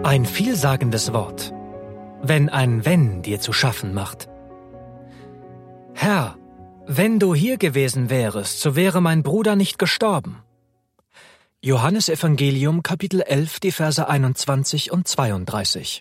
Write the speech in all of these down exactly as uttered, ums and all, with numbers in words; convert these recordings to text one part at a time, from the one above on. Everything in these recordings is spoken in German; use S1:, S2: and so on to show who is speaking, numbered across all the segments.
S1: Ein vielsagendes Wort, wenn ein Wenn dir zu schaffen macht. Herr, wenn du hier gewesen wärest, so wäre mein Bruder nicht gestorben. Johannesevangelium, Kapitel elf, die Verse einundzwanzig und zweiunddreißig.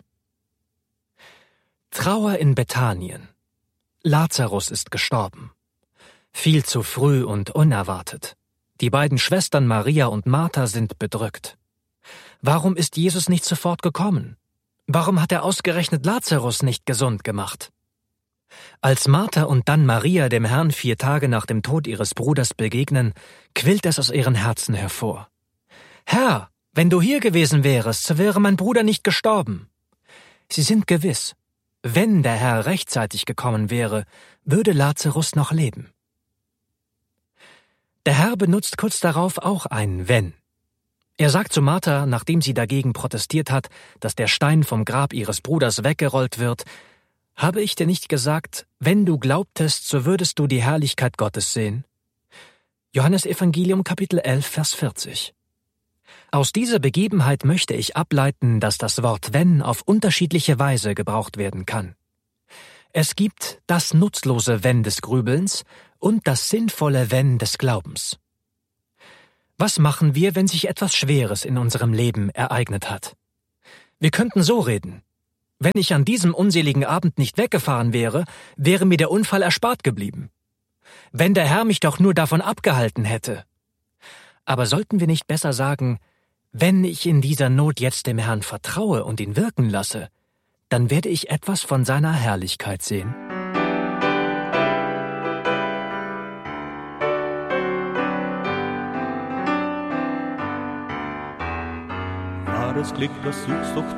S1: Trauer in Bethanien. Lazarus ist gestorben. Viel zu früh und unerwartet. Die beiden Schwestern Maria und Martha sind bedrückt. Warum ist Jesus nicht sofort gekommen? Warum hat er ausgerechnet Lazarus nicht gesund gemacht? Als Martha und dann Maria dem Herrn vier Tage nach dem Tod ihres Bruders begegnen, quillt es aus ihren Herzen hervor. Herr, wenn du hier gewesen wärest, so wäre mein Bruder nicht gestorben. Sie sind gewiss, wenn der Herr rechtzeitig gekommen wäre, würde Lazarus noch leben. Der Herr benutzt kurz darauf auch ein Wenn. Er sagt zu Martha, nachdem sie dagegen protestiert hat, dass der Stein vom Grab ihres Bruders weggerollt wird: Habe ich dir nicht gesagt, wenn du glaubtest, so würdest du die Herrlichkeit Gottes sehen? Johannesevangelium, Kapitel elf, Vers vierzig. Aus dieser Begebenheit möchte ich ableiten, dass das Wort Wenn auf unterschiedliche Weise gebraucht werden kann. Es gibt das nutzlose Wenn des Grübelns und das sinnvolle Wenn des Glaubens. Was machen wir, wenn sich etwas Schweres in unserem Leben ereignet hat? Wir könnten so reden: Wenn ich an diesem unseligen Abend nicht weggefahren wäre, wäre mir der Unfall erspart geblieben. Wenn der Herr mich doch nur davon abgehalten hätte. Aber sollten wir nicht besser sagen: Wenn ich in dieser Not jetzt dem Herrn vertraue und ihn wirken lasse, dann werde ich etwas von seiner Herrlichkeit sehen?
S2: Wahres Glück, das suchst doch